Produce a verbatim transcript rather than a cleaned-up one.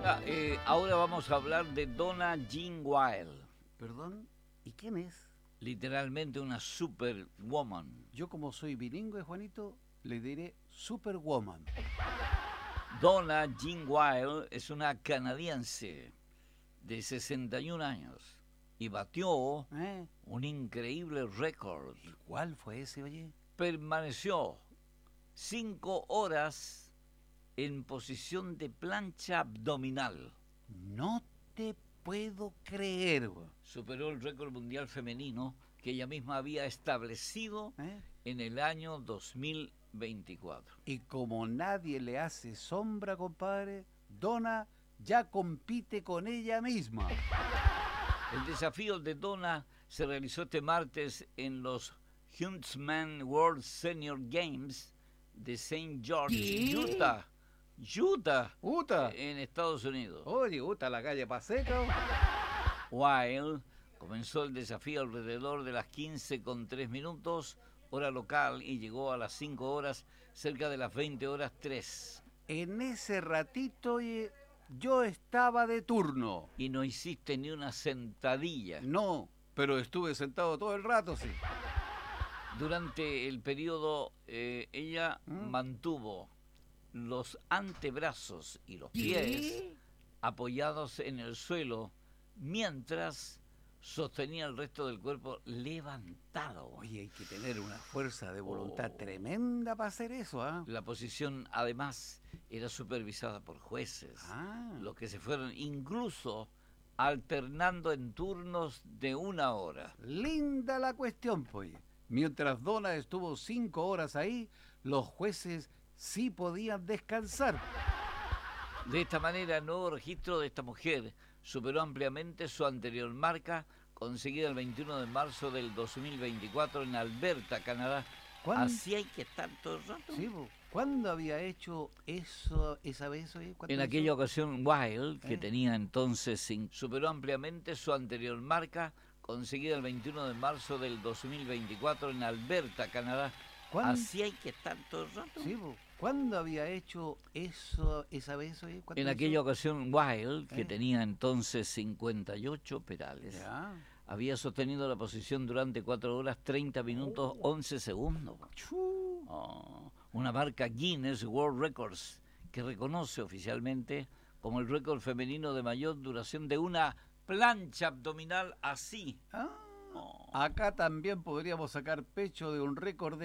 Oiga, eh, ahora vamos a hablar de Donna Jean Wilde. ¿Perdón? ¿Y quién es? Literalmente una superwoman. Yo, como soy bilingüe, Juanito, le diré Superwoman. Donna Jean Wilde es una canadiense de sesenta y un años y batió ¿Eh? un increíble récord. ¿Y cuál fue ese, oye? Permaneció cinco horas en posición de plancha abdominal. No te puedo creer, güey. Superó el récord mundial femenino que ella misma había establecido ¿Eh? en el año dos mil veinticuatro. Y como nadie le hace sombra, compadre, Donna ya compite con ella misma. El desafío de Donna se realizó este martes en los Huntsman World Senior Games de Saint George, ¿Qué? Utah, Utah, Uta. en Estados Unidos. Oye, Uta, la calle Paseca. Wilde comenzó el desafío alrededor de las quince con tres minutos, hora local, y llegó a las cinco horas, cerca de las veinte horas tres. En ese ratito, oye, yo estaba de turno. Y no hiciste ni una sentadilla. No, pero estuve sentado todo el rato, sí. Durante el periodo, eh, ella ¿Mm? mantuvo los antebrazos y los pies apoyados en el suelo mientras sostenía el resto del cuerpo levantado. Oye, hay que tener una fuerza de voluntad Oh. tremenda para hacer eso, ¿ah? La posición, además, era supervisada por jueces, Ah. los que se fueron incluso alternando en turnos de una hora. Linda la cuestión, pues. Mientras Donna estuvo cinco horas ahí, los jueces sí podían descansar. De esta manera, el nuevo registro de esta mujer superó ampliamente su anterior marca, conseguida el veintiuno de marzo del dos mil veinticuatro en Alberta, Canadá. ¿Cuándo? Así hay que estar todo el rato. Sí, po. ¿Cuándo había hecho eso esa vez? Oye? ¿Cuándo En hizo? aquella ocasión, Wilde, que ¿Eh? tenía entonces, cin- superó ampliamente su anterior marca, conseguida el veintiuno de marzo del dos mil veinticuatro en Alberta, Canadá. ¿Cuándo? Así hay que estar todo el rato. Sí, po. ¿Cuándo había hecho eso esa vez? Oye? ¿Cuándo En hizo? aquella ocasión, Wilde, que ¿Eh? tenía entonces cincuenta y ocho perales, Ya. había sostenido la posición durante cuatro horas, treinta minutos, Oh. once segundos. Chu. Oh, una marca Guinness World Records que reconoce oficialmente como el récord femenino de mayor duración de una plancha abdominal así. Ah. Oh. Acá también podríamos sacar pecho de un récord de